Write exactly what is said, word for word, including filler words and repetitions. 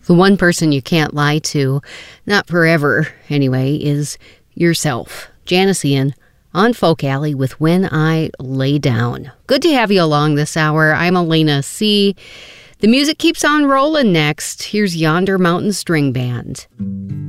The one person you can't lie to, not forever anyway, is yourself. Janice Ian on Folk Alley with When I Lay Down. Good to have you along this hour. I'm Elena C. The music keeps on rolling next. Here's Yonder Mountain String Band.